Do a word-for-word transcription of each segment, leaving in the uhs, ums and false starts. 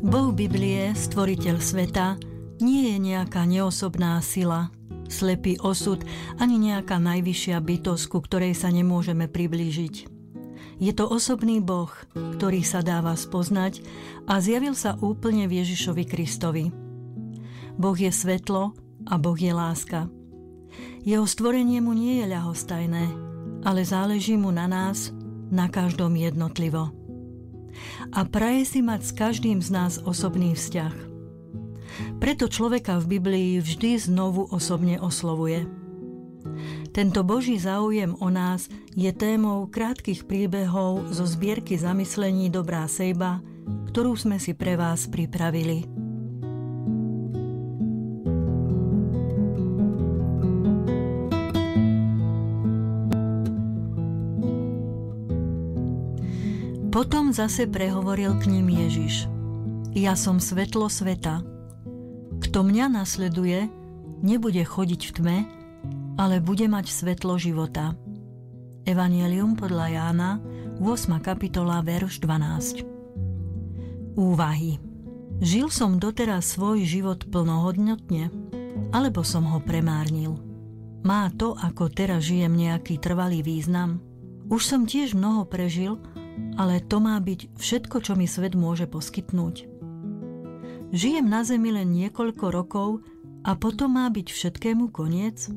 Boh Biblie, stvoriteľ sveta, nie je nejaká neosobná sila, slepý osud ani nejaká najvyššia bytosť, ku ktorej sa nemôžeme priblížiť. Je to osobný Boh, ktorý sa dáva spoznať a zjavil sa úplne v Ježišovi Kristovi. Boh je svetlo a Boh je láska. Jeho stvorenie mu nie je ľahostajné, ale záleží mu na nás, na každom jednotlivo. A praje si mať s každým z nás osobný vzťah. Preto človeka v Biblii vždy znovu osobne oslovuje. Tento Boží záujem o nás je témou krátkych príbehov zo zbierky zamyslení Dobrá sejba, ktorú sme si pre vás pripravili. Potom zase prehovoril k nim Ježiš. Ja som svetlo sveta. Kto mňa nasleduje, nebude chodiť v tme, ale bude mať svetlo života. Evanjelium podľa Jána, ôsma kapitola, verš dvanásť. Úvahy. Žil som doteraz svoj život plnohodnotne, alebo som ho premárnil? Má to, ako teraz žijem, nejaký trvalý význam? Už som tiež mnoho prežil, ale to má byť všetko, čo mi svet môže poskytnúť. Žijem na zemi len niekoľko rokov a potom má byť všetkému koniec?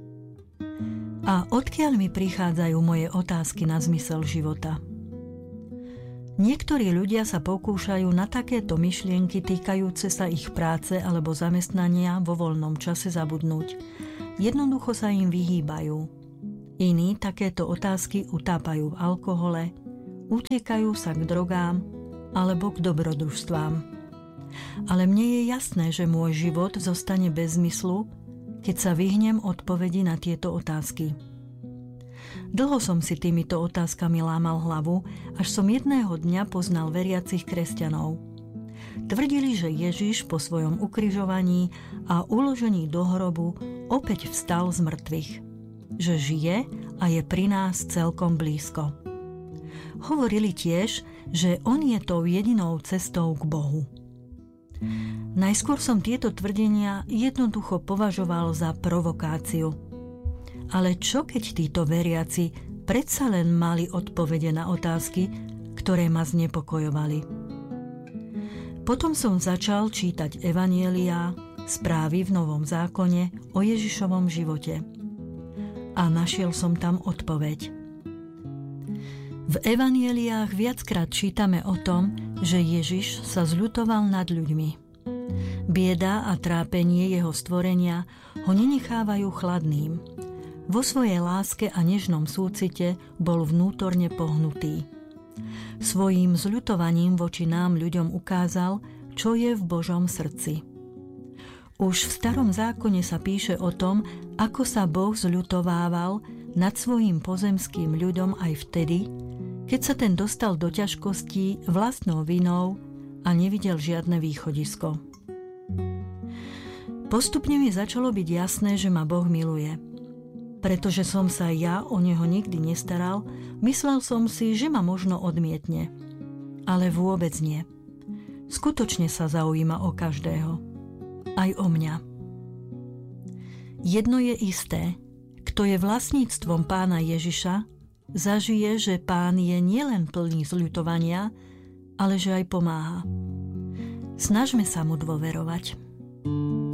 A odkiaľ mi prichádzajú moje otázky na zmysel života? Niektorí ľudia sa pokúšajú na takéto myšlienky týkajúce sa ich práce alebo zamestnania vo voľnom čase zabudnúť. Jednoducho sa im vyhýbajú. Iní takéto otázky utápajú v alkohole, utekajú sa k drogám alebo k dobrodružstvám. Ale mne je jasné, že môj život zostane bez zmyslu, keď sa vyhnem odpovedi na tieto otázky. Dlho som si týmito otázkami lámal hlavu, až som jedného dňa poznal veriacich kresťanov. Tvrdili, že Ježiš po svojom ukrižovaní a uložení do hrobu opäť vstal z mŕtvych, že žije a je pri nás celkom blízko. Hovorili tiež, že on je tou jedinou cestou k Bohu. Najskôr som tieto tvrdenia jednoducho považoval za provokáciu. Ale čo keď títo veriaci predsa len mali odpovede na otázky, ktoré ma znepokojovali? Potom som začal čítať evanjeliá, správy v Novom zákone o Ježišovom živote. A našiel som tam odpoveď. V evanjeliách viackrát čítame o tom, že Ježiš sa zľutoval nad ľuďmi. Bieda a trápenie jeho stvorenia ho nenechávajú chladným. Vo svojej láske a nežnom súcite bol vnútorne pohnutý. Svojím zľutovaním voči nám ľuďom ukázal, čo je v Božom srdci. Už v Starom zákone sa píše o tom, ako sa Boh zľutovával nad svojím pozemským ľuďom aj vtedy, keď sa ten dostal do ťažkostí vlastnou vinou a nevidel žiadne východisko. Postupne mi začalo byť jasné, že ma Boh miluje. Pretože som sa ja o neho nikdy nestaral, myslel som si, že ma možno odmietne. Ale vôbec nie. Skutočne sa zaujíma o každého. Aj o mňa. Jedno je isté, kto je vlastníctvom Pána Ježiša, zažije, že Pán je nielen plný zľutovania, ale že aj pomáha. Snažme sa mu dôverovať.